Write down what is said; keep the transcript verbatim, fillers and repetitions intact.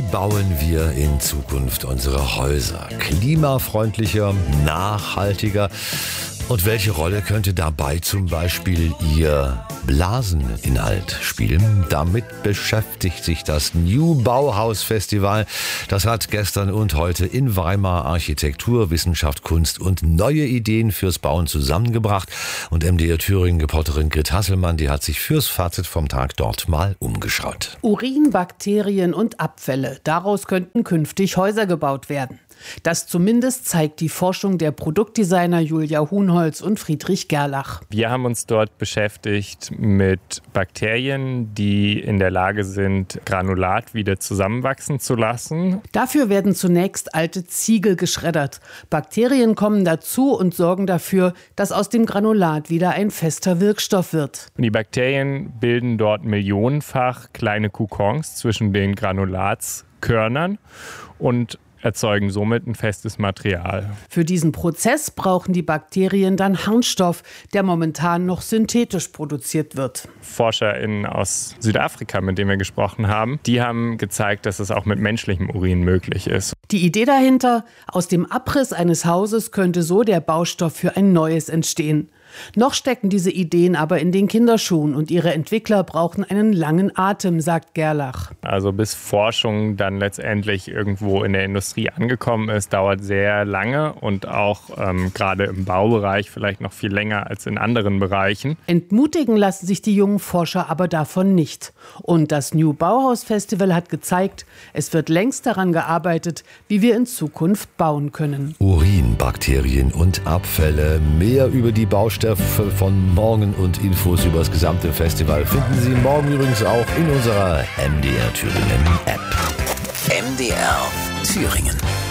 bauen wir in Zukunft unsere Häuser? Klimafreundlicher, nachhaltiger? Und welche Rolle könnte dabei zum Beispiel Ihr Blaseninhalt spielen? Damit beschäftigt sich das New Bauhaus Festival. Das hat gestern und heute in Weimar Architektur, Wissenschaft, Kunst und neue Ideen fürs Bauen zusammengebracht. Und M D R Thüringen-Reporterin Grit Hasselmann, die hat sich fürs Fazit vom Tag dort mal umgeschaut. Urin, Bakterien und Abfälle. Daraus könnten künftig Häuser gebaut werden. Das zumindest zeigt die Forschung der Produktdesigner Julia Huhnholz und Friedrich Gerlach. Wir haben uns dort beschäftigt mit Bakterien, die in der Lage sind, Granulat wieder zusammenwachsen zu lassen. Dafür werden zunächst alte Ziegel geschreddert. Bakterien kommen dazu und sorgen dafür, dass aus dem Granulat wieder ein fester Wirkstoff wird. Die Bakterien bilden dort millionenfach kleine Kokons zwischen den Granulatskörnern und erzeugen somit ein festes Material. Für diesen Prozess brauchen die Bakterien dann Harnstoff, der momentan noch synthetisch produziert wird. ForscherInnen aus Südafrika, mit denen wir gesprochen haben, die haben gezeigt, dass es auch mit menschlichem Urin möglich ist. Die Idee dahinter: Aus dem Abriss eines Hauses könnte so der Baustoff für ein neues entstehen. Noch stecken diese Ideen aber in den Kinderschuhen und ihre Entwickler brauchen einen langen Atem, sagt Gerlach. Also bis Forschung dann letztendlich irgendwo in der Industrie angekommen ist, dauert sehr lange und auch ähm, gerade im Baubereich vielleicht noch viel länger als in anderen Bereichen. Entmutigen lassen sich die jungen Forscher aber davon nicht. Und das New Bauhaus Festival hat gezeigt, es wird längst daran gearbeitet, wie wir in Zukunft bauen können. Urin, Bakterien und Abfälle. Mehr über die Baustoffe von morgen und Infos über das gesamte Festival finden Sie morgen übrigens auch in unserer M D R Thüringen App. M D R Thüringen.